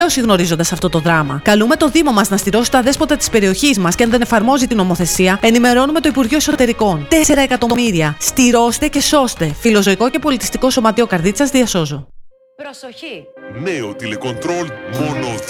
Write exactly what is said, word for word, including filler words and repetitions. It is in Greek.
γνωρίζοντας αυτό το δράμα. Καλούμε το Δήμο μας να στηρώσει τα δέσποτα της περιοχής μας και αν δεν εφαρμόζει την νομοθεσία, ενημερώνουμε το Υπουργείο Εσωτερικών. τέσσερα εκατομμύρια. Στηρώστε και σώστε. Φιλοζωικό και πολιτιστικό σωματείο Καρδίτσας διασώζω. Προσοχή! Νέο τηλεκοντρόλ μόνο